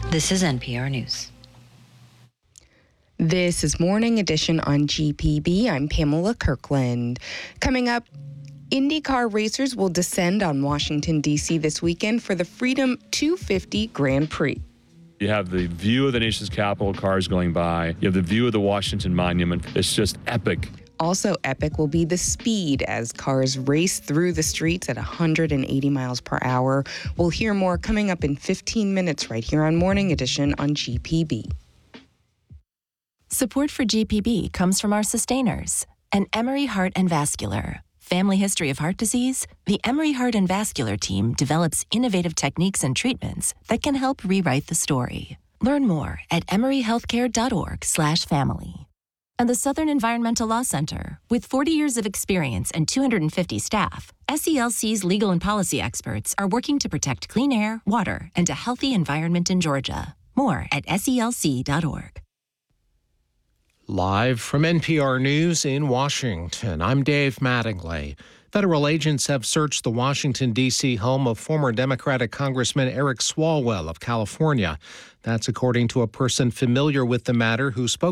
This is NPR News. This is Morning Edition on GPB. I'm Pamela Kirkland. Coming up, IndyCar racers will descend on Washington, D.C. this weekend for the Freedom 250 Grand Prix. You have the view of the nation's capital, cars going by. You have the view of the Washington Monument. It's just epic. Also epic will be the speed as cars race through the streets at 180 miles per hour. We'll hear more coming up in 15 minutes right here on Morning Edition on GPB. Support for GPB comes from our sustainers and Emory Heart and Vascular. Family history of heart disease? The Emory Heart and Vascular team develops innovative techniques and treatments that can help rewrite the story. Learn more at emoryhealthcare.org/family. And the Southern Environmental Law Center, with 40 years of experience and 250 staff, SELC's legal and policy experts are working to protect clean air, water, and a healthy environment in Georgia. More at SELC.org. Live from NPR News in Washington, I'm Dave Mattingly. Federal agents have searched the Washington, D.C. home of former Democratic Congressman Eric Swalwell of California. That's according to a person familiar with the matter who spoke